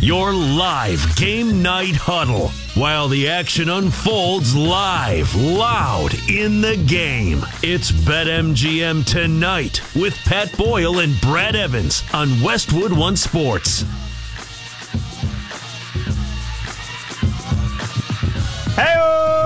Your live game night huddle while the action unfolds live, loud in the game. It's BetMGM Tonight with Pat Boyle and Brad Evans on Westwood One Sports. Hey,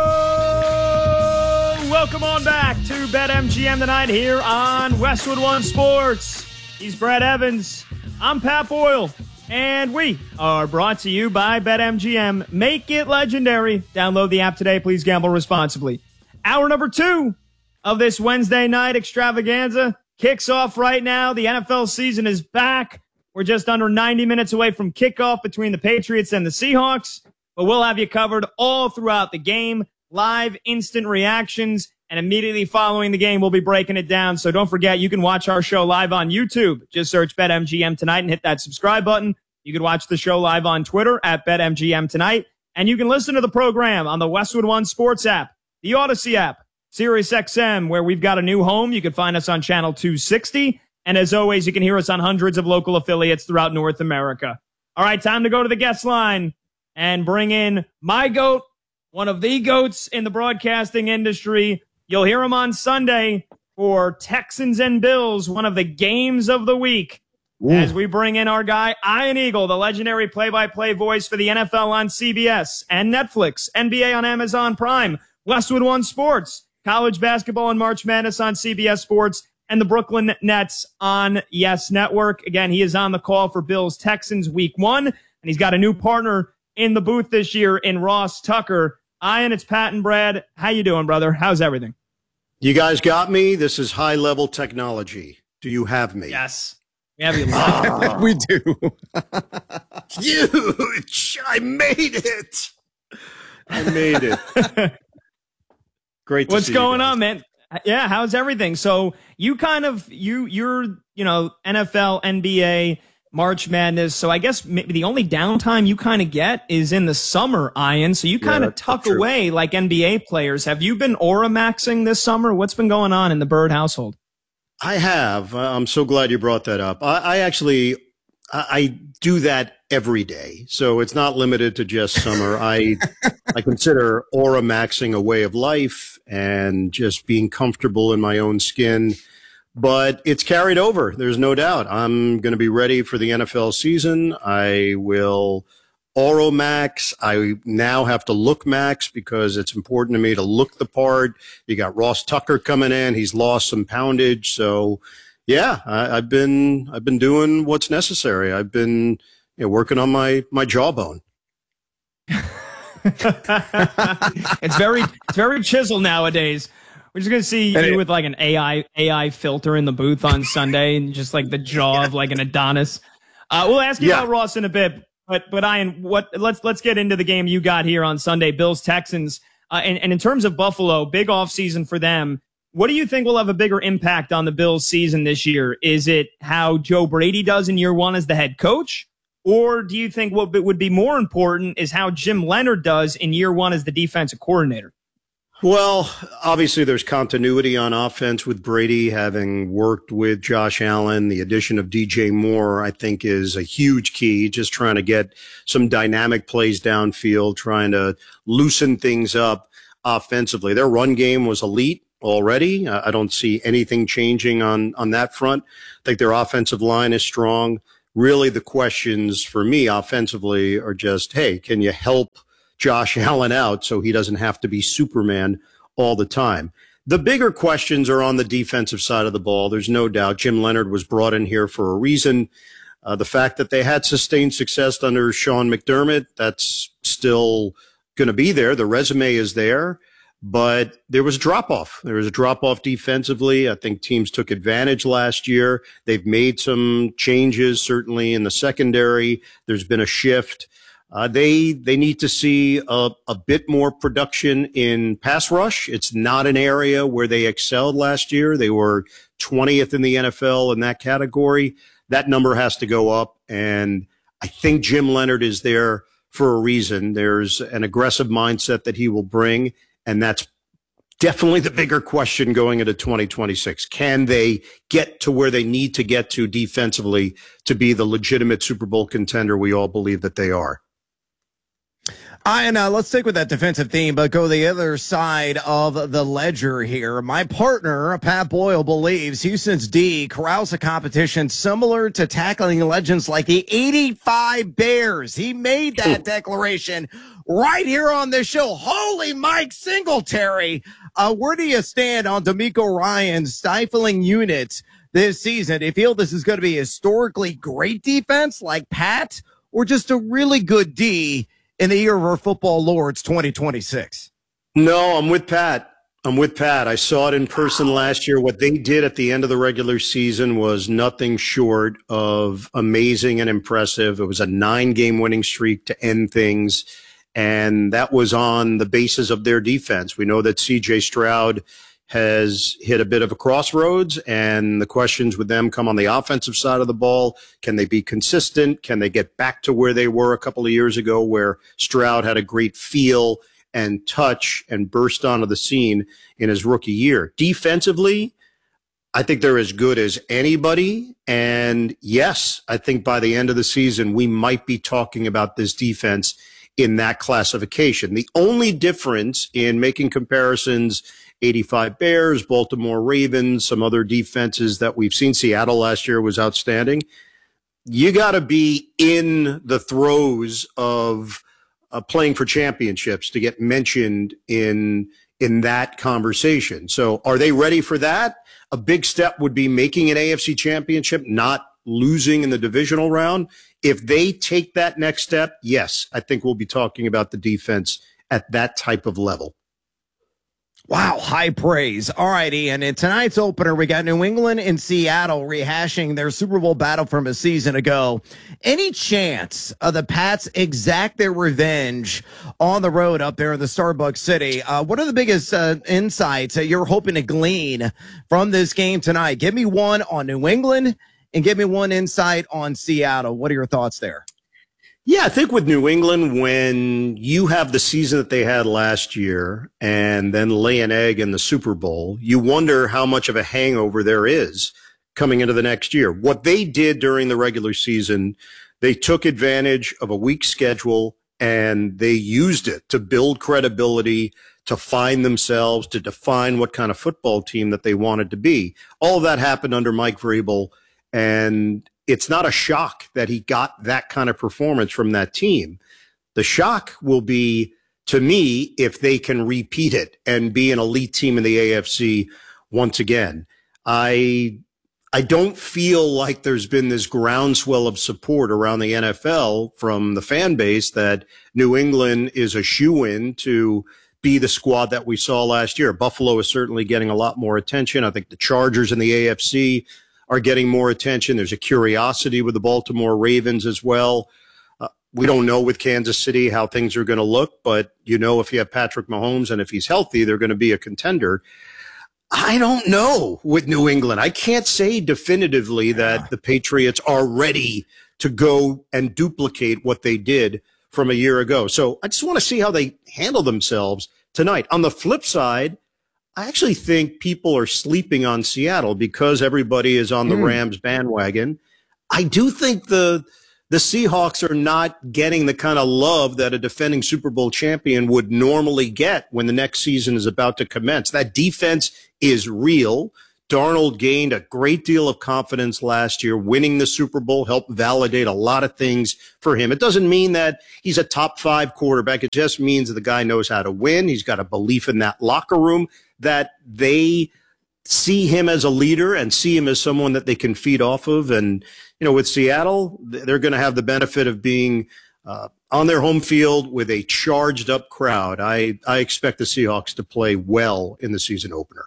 welcome on back to BetMGM Tonight here on Westwood One Sports. He's Brad Evans. I'm Pat Boyle. And we are brought to you by BetMGM. Make it legendary. Download the app today. Please gamble responsibly. Hour number 2 of this Wednesday night extravaganza kicks off right now. The NFL season is back. We're just under 90 minutes away from kickoff between the Patriots and the Seahawks. But we'll have you covered all throughout the game. Live, instant reactions. And immediately following the game, we'll be breaking it down. So don't forget, you can watch our show live on YouTube. Just search BetMGM Tonight and hit that subscribe button. You can watch the show live on Twitter at BetMGM Tonight. And you can listen to the program on the Westwood One Sports app, the Odyssey app, SiriusXM, where we've got a new home. You can find us on channel 260. And as always, you can hear us on hundreds of local affiliates throughout North America. All right, time to go to the guest line and bring in my GOAT, one of the GOATs in the broadcasting industry. You'll hear him on Sunday for Texans and Bills, one of the games of the week. Ooh. As we bring in our guy, Ian Eagle, the legendary play-by-play voice for the NFL on CBS and Netflix, NBA on Amazon Prime, Westwood One Sports, college basketball and March Madness on CBS Sports, and the Brooklyn Nets on Yes Network. Again, he is on the call for Bills Texans Week 1, and he's got a new partner in the booth this year in Ross Tucker. Ian, it's Pat and Brad. How you doing, brother? How's everything? You guys got me. This is high-level technology. Do you have me? Yes. We have you live. We do. Huge! I made it! I made it. Great to see you. What's going on, man? Yeah, how's everything? So you kind of, you're NFL, NBA, March Madness. So I guess maybe the only downtime you kind of get is in the summer, Ian. So you kind of tuck away like NBA players. Have you been aura maxing this summer? What's been going on in the Bird household? I have. I'm so glad you brought that up. I actually do that every day. So it's not limited to just summer. I consider aura maxing a way of life and just being comfortable in my own skin. But it's carried over. There's no doubt. I'm going to be ready for the NFL season. I will Oro max. I now have to look max because it's important to me to look the part. You got Ross Tucker coming in. He's lost some poundage. So, yeah, I've been doing what's necessary. I've been working on my jawbone. It's very chiseled nowadays. We're just going to see you with like an AI filter in the booth on Sunday and just like the jaw of like an Adonis. We'll ask you about Ross in a bit, but Ian, let's get into the game you got here on Sunday, Bills Texans. And in terms of Buffalo, big offseason for them. What do you think will have a bigger impact on the Bills season this year? Is it how Joe Brady does in year one as the head coach? Or do you think what would be more important is how Jim Leonhard does in year one as the defensive coordinator? Well, obviously there's continuity on offense with Brady having worked with Josh Allen. The addition of DJ Moore, I think, is a huge key, just trying to get some dynamic plays downfield, trying to loosen things up offensively. Their run game was elite already. I don't see anything changing on that front. I think their offensive line is strong. Really, the questions for me offensively are just, hey, can you help Josh Allen out so he doesn't have to be Superman all the time? The bigger questions are on the defensive side of the ball. There's no doubt Jim Leonhard was brought in here for a reason. The fact that they had sustained success under Sean McDermott, that's still going to be there. The resume is there, but there was a drop-off. There was a drop-off defensively. I think teams took advantage last year. They've made some changes, certainly in the secondary. There's been a shift. They need to see a bit more production in pass rush. It's not an area where they excelled last year. They were 20th in the NFL in that category. That number has to go up, and I think Jim Leonhard is there for a reason. There's an aggressive mindset that he will bring, and that's definitely the bigger question going into 2026. Can they get to where they need to get to defensively to be the legitimate Super Bowl contender we all believe that they are? And let's stick with that defensive theme, but go the other side of the ledger here. My partner, Pat Boyle, believes Houston's D corrals a competition similar to tackling legends like the '85 Bears. He made that declaration right here on this show. Holy Mike Singletary. Where do you stand on D'Amico Ryan's stifling unit this season? Do you feel this is going to be a historically great defense like Pat, or just a really good D in the year of our football lords 2026? No, I'm with Pat. I saw it in person last year. What they did at the end of the regular season was nothing short of amazing and impressive. It was a 9-game winning streak to end things, and that was on the basis of their defense. We know that CJ Stroud has hit a bit of a crossroads, and the questions with them come on the offensive side of the ball. Can they be consistent? Can they get back to where they were a couple of years ago, where Stroud had a great feel and touch and burst onto the scene in his rookie year? Defensively, I think they're as good as anybody. And yes, I think by the end of the season, we might be talking about this defense in that classification. The only difference in making comparisons, 85 Bears, Baltimore Ravens, some other defenses that we've seen. Seattle last year was outstanding. You got to be in the throes of playing for championships to get mentioned in that conversation. So are they ready for that? A big step would be making an AFC championship, not losing in the divisional round. If they take that next step, yes, I think we'll be talking about the defense at that type of level. Wow, high praise. All right, Ian. In tonight's opener, we got New England and Seattle rehashing their Super Bowl battle from a season ago. Any chance of the Pats exact their revenge on the road up there in the Starbucks City? What are the biggest insights that you're hoping to glean from this game tonight? Give me one on New England and give me one insight on Seattle. What are your thoughts there? Yeah, I think with New England, when you have the season that they had last year and then lay an egg in the Super Bowl, you wonder how much of a hangover there is coming into the next year. What they did during the regular season, they took advantage of a weak schedule and they used it to build credibility, to find themselves, to define what kind of football team that they wanted to be. All of that happened under Mike Vrabel, and it's not a shock that he got that kind of performance from that team. The shock will be, to me, if they can repeat it and be an elite team in the AFC once again. I don't feel like there's been this groundswell of support around the NFL from the fan base that New England is a shoo-in to be the squad that we saw last year. Buffalo is certainly getting a lot more attention. I think the Chargers in the AFC are getting more attention. There's a curiosity with the Baltimore Ravens as well. We don't know with Kansas City how things are going to look, but you know if you have Patrick Mahomes and if he's healthy, they're going to be a contender. I don't know with New England. I can't say definitively that the Patriots are ready to go and duplicate what they did from a year ago. So I just want to see how they handle themselves tonight. On the flip side, I actually think people are sleeping on Seattle because everybody is on the Rams bandwagon. I do think the Seahawks are not getting the kind of love that a defending Super Bowl champion would normally get when the next season is about to commence. That defense is real. Darnold gained a great deal of confidence last year. Winning the Super Bowl helped validate a lot of things for him. It doesn't mean that he's a top 5 quarterback. It just means that the guy knows how to win. He's got a belief in that locker room, that they see him as a leader and see him as someone that they can feed off of. And, you know, with Seattle, they're going to have the benefit of being on their home field with a charged up crowd. I expect the Seahawks to play well in the season opener.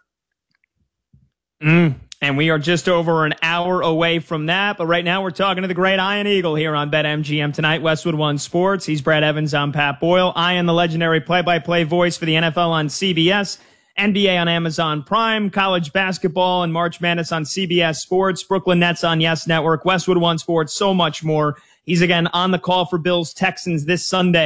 And we are just over an hour away from that. But right now we're talking to the great Ian Eagle here on BetMGM tonight, Westwood One Sports. He's Brad Evans. I'm Pat Boyle. Ian, the legendary play-by-play voice for the NFL on CBS, NBA on Amazon Prime, college basketball and March Madness on CBS Sports, Brooklyn Nets on Yes Network, Westwood One Sports, so much more. He's again on the call for Bills Texans this Sunday,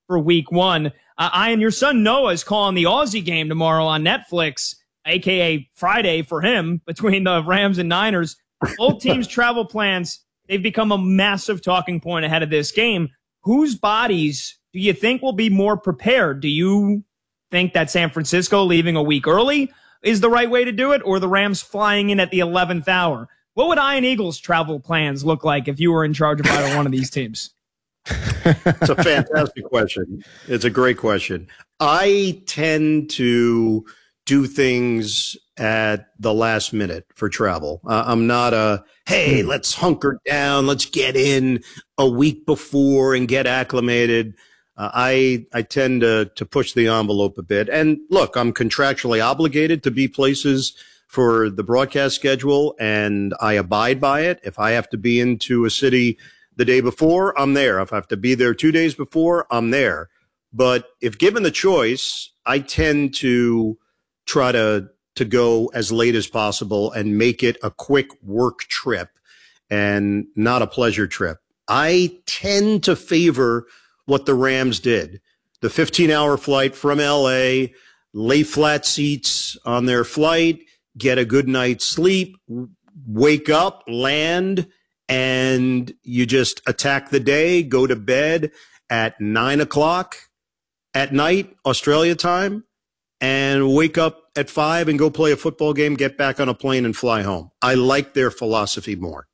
for week one. Ian, your son Noah is calling the Aussie game tomorrow on Netflix, a.k.a. Friday for him, between the Rams and Niners. Both teams' travel plans, they've become a massive talking point ahead of this game. Whose bodies do you think will be more prepared? Do you think that San Francisco leaving a week early is the right way to do it, or the Rams flying in at the 11th hour? What would Ian Eagle's travel plans look like if you were in charge of either one of these teams? It's a fantastic question. It's a great question. I tend to do things at the last minute for travel. I'm not hey, let's hunker down, let's get in a week before and get acclimated. I tend to push the envelope a bit. And look, I'm contractually obligated to be places for the broadcast schedule, and I abide by it. If I have to be into a city the day before, I'm there. If I have to be there 2 days before, I'm there. But if given the choice, I tend to try to go as late as possible and make it a quick work trip and not a pleasure trip. I tend to favor what the Rams did. The 15-hour flight from LA, lay flat seats on their flight, get a good night's sleep, wake up, land, and you just attack the day, go to bed at 9 o'clock at night, Australia time, and wake up at 5 and go play a football game, get back on a plane and fly home. I like their philosophy more.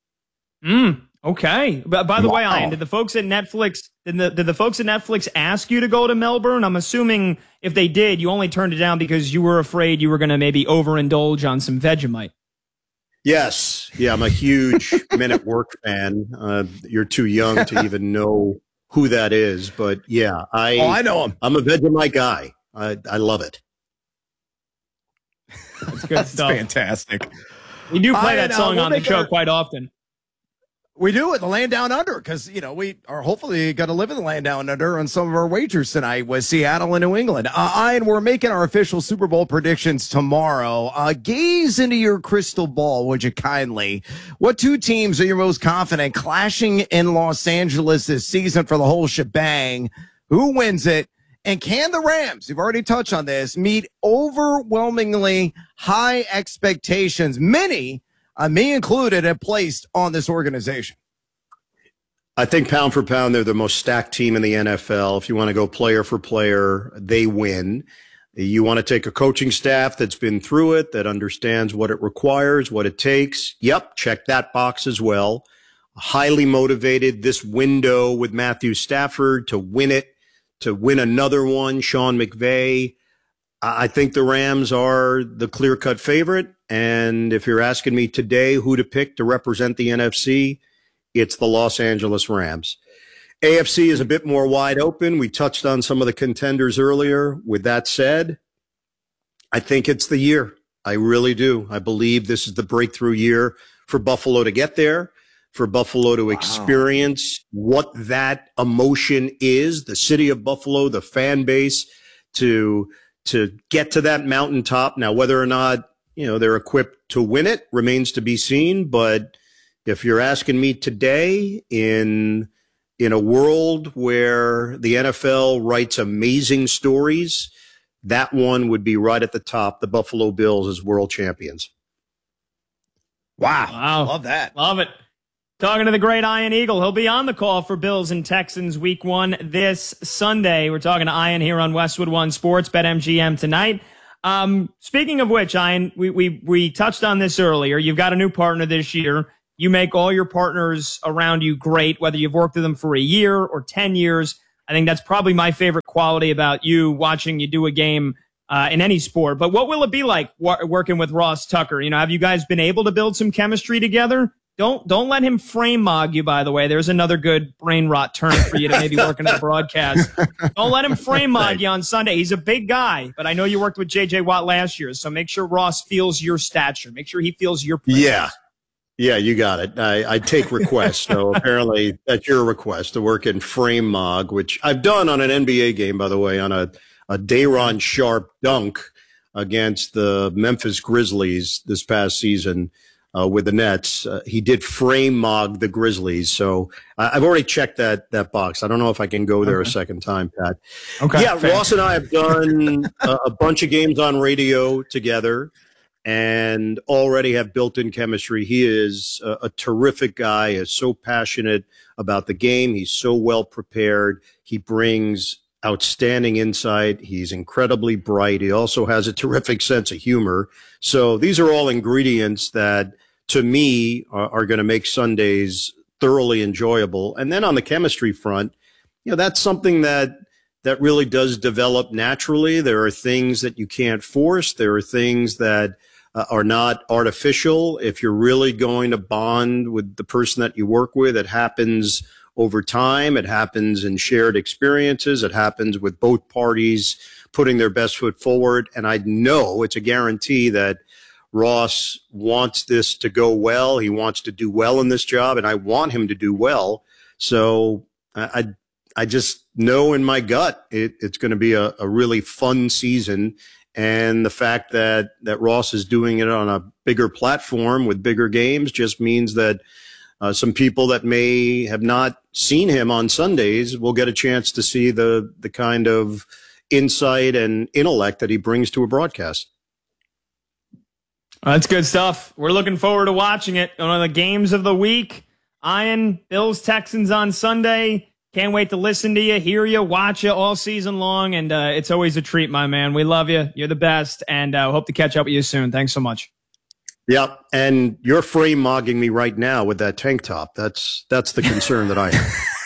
Okay. But by the way, Ian, did the folks at Netflix ask you to go to Melbourne? I'm assuming if they did, you only turned it down because you were afraid you were going to maybe overindulge on some Vegemite. Yes. Yeah, I'm a huge Men at Work fan. You're too young to even know who that is, but yeah, I know him. I'm a Vegemite guy. I love it. That's good stuff. Fantastic. We do play that song on the show quite often. We do it, the Land Down Under, because, we are hopefully going to live in the Land Down Under on some of our wagers tonight with Seattle and New England. And we're making our official Super Bowl predictions tomorrow. Gaze into your crystal ball, would you kindly? What two teams are you most confident clashing in Los Angeles this season for the whole shebang? Who wins it? And can the Rams, you've already touched on this, meet overwhelmingly high expectations? Many, me included, have placed on this organization. I think pound for pound, they're the most stacked team in the NFL. If you want to go player for player, they win. You want to take a coaching staff that's been through it, that understands what it requires, what it takes. Yep, check that box as well. Highly motivated this window with Matthew Stafford to win it, to win another one, Sean McVay. I think the Rams are the clear-cut favorite. And if you're asking me today who to pick to represent the NFC, it's the Los Angeles Rams. AFC is a bit more wide open. We touched on some of the contenders earlier. With that said, I think it's the year. I really do. I believe this is the breakthrough year for Buffalo to get there, for Buffalo to experience what that emotion is, the city of Buffalo, the fan base, to get to that mountaintop. Now, whether or not, they're equipped to win it remains to be seen. But if you're asking me today, in a world where the NFL writes amazing stories, that one would be right at the top, the Buffalo Bills as world champions. Wow. Love that. Love it. Talking to the great Ian Eagle. He'll be on the call for Bills and Texans week one this Sunday. We're talking to Ian here on Westwood One Sports, BetMGM tonight. Speaking of which, Ian, we touched on this earlier. You've got a new partner this year. You make all your partners around you great, whether you've worked with them for a year or 10 years. I think that's probably my favorite quality about you, watching you do a game in any sport. But what will it be like working with Ross Tucker? Have you guys been able to build some chemistry together? Don't let him frame mog you, by the way. There's another good brain rot term for you to maybe work into the broadcast. Don't let him frame mog you on Sunday. He's a big guy, but I know you worked with J.J. Watt last year, so make sure Ross feels your stature. Make sure he feels your presence. Yeah, you got it. I take requests, so apparently that's your request to work in frame mog, which I've done on an NBA game, by the way, on a Day'Ron Sharpe dunk against the Memphis Grizzlies this past season. with the Nets. He did frame Mog the Grizzlies. So I've already checked that box. I don't know if I can go there a second time, Pat. Okay. Yeah, Ross and I have done a bunch of games on radio together and already have built-in chemistry. He is a terrific guy, is so passionate about the game. He's so well prepared. He brings outstanding insight. He's incredibly bright. He also has a terrific sense of humor. So these are all ingredients that, to me, are going to make Sundays thoroughly enjoyable. And then on the chemistry front, that's something that really does develop naturally. There are things that you can't force. There are things that are not artificial. If you're really going to bond with the person that you work with, it happens over time. It happens in shared experiences. It happens with both parties putting their best foot forward. And I know it's a guarantee that Ross wants this to go well. He wants to do well in this job, and I want him to do well. So I just know in my gut it's going to be a really fun season. And the fact that Ross is doing it on a bigger platform with bigger games just means that some people that may have not seen him on Sundays will get a chance to see the kind of insight and intellect that he brings to a broadcast. That's good stuff. We're looking forward to watching it. One of the games of the week, Ian, Bills, Texans on Sunday. Can't wait to listen to you, hear you, watch you all season long. And it's always a treat, my man. We love you. You're the best. And hope to catch up with you soon. Thanks so much. Yeah, and you're frame mogging me right now with that tank top. That's the concern that I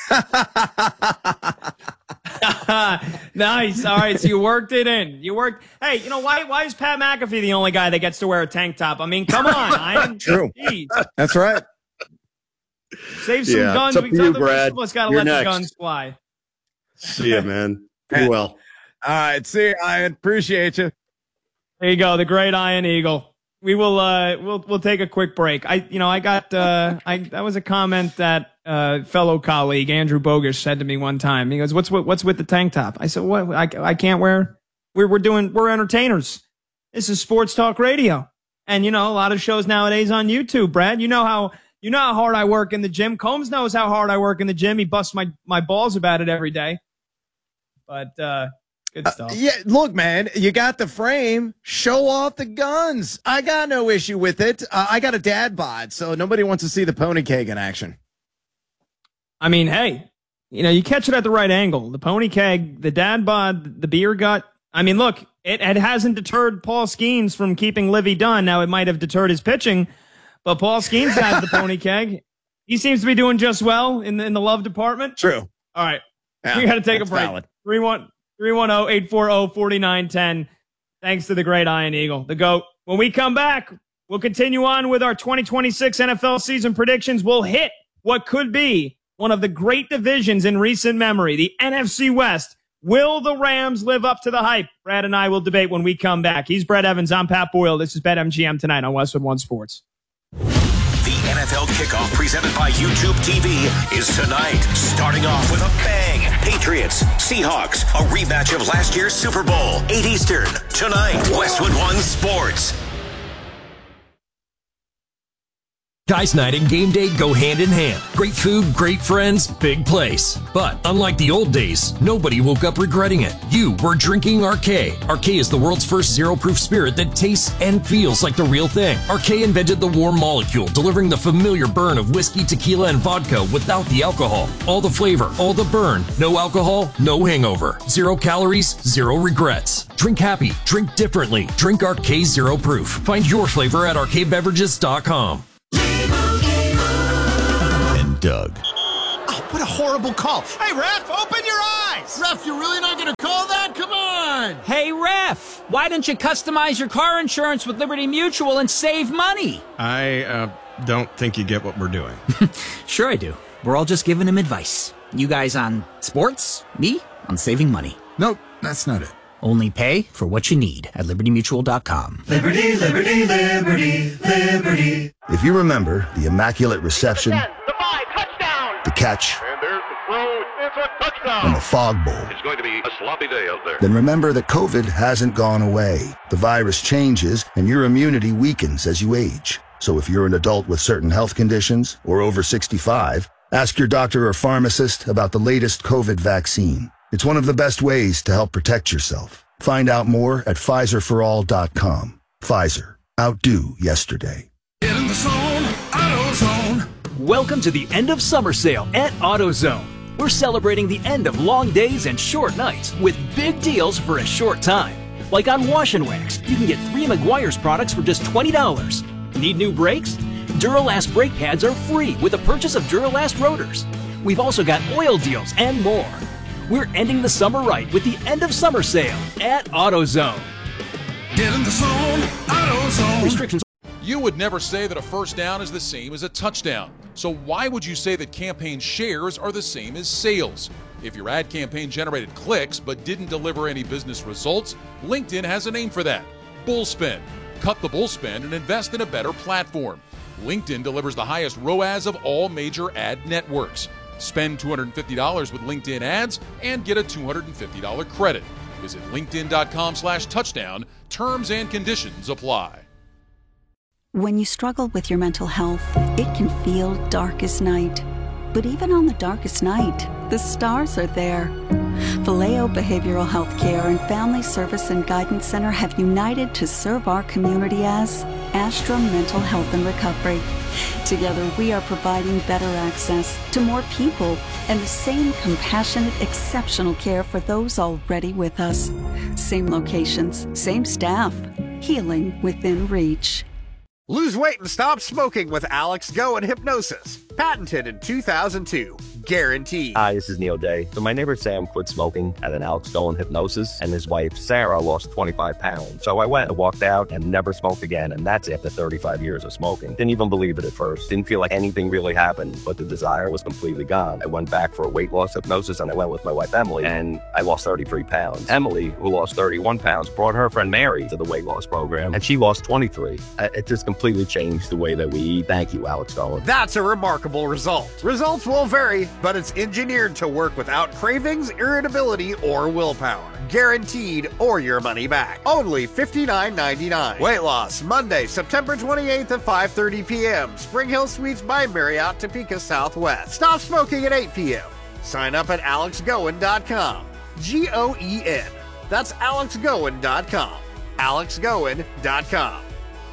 have. Nice. All right, so you worked it in. Hey, why is Pat McAfee the only guy that gets to wear a tank top? I mean, come on. True. Geez. That's right. Save some guns. We got the rest of us got to let the guns fly. See ya, man. Be well. All right, see you, Ian. Appreciate you. There you go, the great Ian Eagle. We will we'll take a quick break. That was a comment that fellow colleague Andrew Bogish said to me one time. He goes, "What's with the tank top?" I said, "What? I can't wear. We're entertainers. This is sports talk radio, and a lot of shows nowadays on YouTube. Brad, you know how hard I work in the gym. Combs knows how hard I work in the gym. He busts my balls about it every day. But good stuff. Yeah, look, man, you got the frame. Show off the guns. I got no issue with it. I got a dad bod, so nobody wants to see the pony keg in action. I mean, hey, you catch it at the right angle. The pony keg, the dad bod, the beer gut. I mean, look, it hasn't deterred Paul Skeens from keeping Livy Dunn. Now, it might have deterred his pitching, but Paul Skeens has the pony keg. He seems to be doing just well in the love department. True. All right. Yeah, we got to take a break. Valid. 310-840-4910. Thanks to the great Ian Eagle, the GOAT. When we come back, we'll continue on with our 2026 NFL season predictions. We'll hit what could be one of the great divisions in recent memory, the NFC West. Will the Rams live up to the hype? Brad and I will debate when we come back. He's Brett Evans. I'm Pat Boyle. This is BetMGM tonight on Westwood One Sports. The NFL kickoff presented by YouTube TV is tonight. Starting off with a bang. Patriots, Seahawks, a rematch of last year's Super Bowl. 8 Eastern, tonight, Westwood One Sports. Guys night and game day go hand in hand. Great food, great friends, big place. But unlike the old days, nobody woke up regretting it. You were drinking Arcade. Arcade is the world's first zero-proof spirit that tastes and feels like the real thing. Arcade invented the warm molecule, delivering the familiar burn of whiskey, tequila, and vodka without the alcohol. All the flavor, all the burn, no alcohol, no hangover. 0 calories, 0 regrets. Drink happy, drink differently. Drink Arcade Zero Proof. Find your flavor at arcadebeverages.com. And Doug. Oh, what a horrible call. Hey, ref, open your eyes. Ref, you're really not going to call that? Come on. Hey, ref, why don't you customize your car insurance with Liberty Mutual and save money? I don't think you get what we're doing. Sure I do. We're all just giving him advice. You guys on sports, me on saving money. Nope, that's not it. Only pay for what you need at libertymutual.com. Liberty, liberty, liberty, liberty. If you remember the immaculate reception, the 5, touchdown, the catch, and there's the throw, it's a touchdown, and the fog bowl, it's going to be a sloppy day out there. Then remember that COVID hasn't gone away. The virus changes and your immunity weakens as you age. So if you're an adult with certain health conditions or over 65, ask your doctor or pharmacist about the latest COVID vaccine. It's one of the best ways to help protect yourself. Find out more at PfizerForAll.com. Pfizer. Outdo yesterday. Get in the zone, AutoZone. Welcome to the end of summer sale at AutoZone. We're celebrating the end of long days and short nights with big deals for a short time. Like on Wash and Wax, you can get 3 Meguiar's products for just $20. Need new brakes? Duralast brake pads are free with the purchase of Duralast rotors. We've also got oil deals and more. We're ending the summer right with the end of summer sale at AutoZone. Get in the zone, AutoZone. Restrictions. You would never say that a first down is the same as a touchdown. So why would you say that campaign shares are the same as sales? If your ad campaign generated clicks but didn't deliver any business results, LinkedIn has a name for that. Bullspend. Cut the bullspend and invest in a better platform. LinkedIn delivers the highest ROAS of all major ad networks. Spend $250 with LinkedIn ads and get a $250 credit. Visit linkedin.com/touchdown. Terms and conditions apply. When you struggle with your mental health, it can feel dark as night. But even on the darkest night, the stars are there. Vallejo Behavioral Health Care and Family Service and Guidance Center have united to serve our community as Astra Mental Health and Recovery. Together, we are providing better access to more people and the same compassionate, exceptional care for those already with us. Same locations, same staff, healing within reach. Lose weight and stop smoking with Alex Go and Hypnosis. Patented in 2002. Guaranteed. Hi, this is Neil Day. So my neighbor Sam quit smoking at an Alex Go and Hypnosis, and his wife Sarah lost 25 pounds. So I went and walked out and never smoked again, and that's after 35 years of smoking. Didn't even believe it at first. Didn't feel like anything really happened, but the desire was completely gone. I went back for a weight loss hypnosis, and I went with my wife Emily, and I lost 33 pounds. Emily, who lost 31 pounds, brought her friend Mary to the weight loss program, and she lost 23. It just completely changed the way that we eat. Thank you, Alex Go. That's a remarkable result. Results will vary, but it's engineered to work without cravings, irritability, or willpower. Guaranteed or your money back. Only $59.99. Weight loss, Monday, September 28th at 5:30 p.m. Spring Hill Suites by Marriott, Topeka Southwest. Stop smoking at 8 p.m. Sign up at alexgoen.com. G-O-E-N. That's alexgoen.com. alexgoen.com.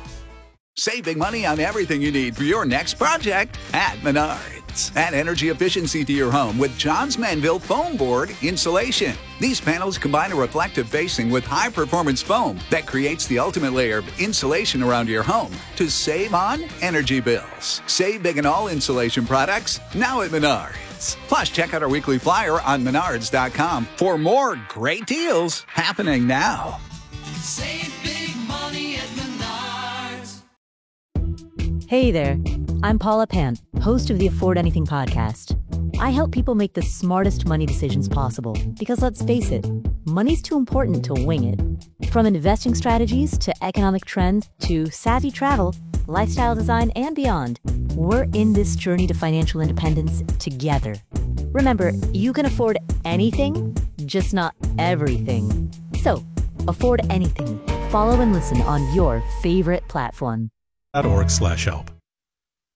Save big money on everything you need for your next project at Menards. Add energy efficiency to your home with Johns Manville Foam Board Insulation. These panels combine a reflective facing with high-performance foam that creates the ultimate layer of insulation around your home to save on energy bills. Save big on all insulation products now at Menards. Plus, check out our weekly flyer on Menards.com for more great deals happening now. Save big money at Menards. Hey there, I'm Paula Pant, host of the Afford Anything podcast. I help people make the smartest money decisions possible because let's face it, money's too important to wing it. From investing strategies to economic trends to savvy travel, lifestyle design, and beyond, we're in this journey to financial independence together. Remember, you can afford anything, just not everything. So, afford anything. Follow and listen on your favorite platform. .org/help.